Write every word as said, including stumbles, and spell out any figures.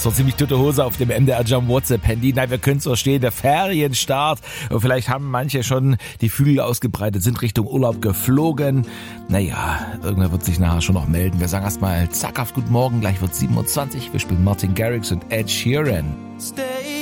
So ziemlich tote Hose auf dem M D R Jump WhatsApp Handy. Nein, wir können es verstehen, der Ferienstart. Und vielleicht haben manche schon die Flügel ausgebreitet, sind Richtung Urlaub geflogen. Naja, irgendwer wird sich nachher schon noch melden. Wir sagen erstmal zack auf Guten Morgen, gleich wird siebenundzwanzig. Wir spielen Martin Garrix und Ed Sheeran. Stay